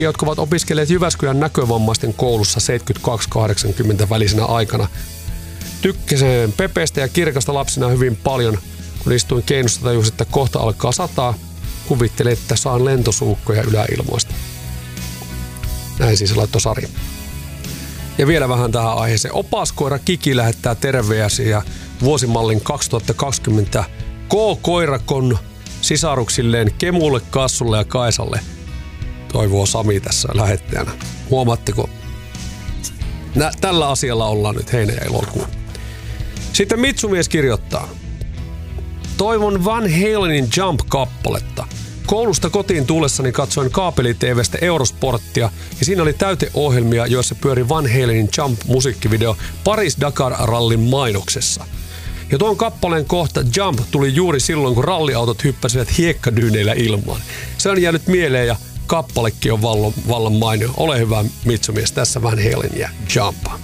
jotka ovat opiskelleet Jyväskylän näkövammaisten koulussa 72-80 välisenä aikana. Tykkäsin Pepestä ja Kirkasta lapsina hyvin paljon. Kun istuin keinussa, tajusin, että kohta alkaa sataa. Kuvittelin, että saan lentosuukkoja yläilmoista. Näin siis laittoi Sari. Ja vielä vähän tähän aiheeseen. Opaskoira Kiki lähettää terveisiä vuosimallin 2020 K-koirakon sisaruksilleen Kemulle, Kassulle ja Kaisalle. Toivoo Sami tässä lähettäjänä. Huomaatteko? Tällä asialla ollaan nyt heinä ja elokuun. Sitten Mitsumies kirjoittaa. Toivon Van Halenin Jump-kappaletta. Koulusta kotiin tullessani katsoin kaapeli-tv:stä Eurosporttia ja siinä oli täyteohjelmia, joissa pyöri Van Halenin Jump-musiikkivideo Paris-Dakar-rallin mainoksessa. Ja tuon kappaleen kohta Jump tuli juuri silloin, kun ralliautot hyppäsivät hiekkadyyneillä ilmaan. Se on jäänyt mieleen ja kappalekin on vallan mainio. Ole hyvä Mitsumies, tässä Van Halen ja Jump.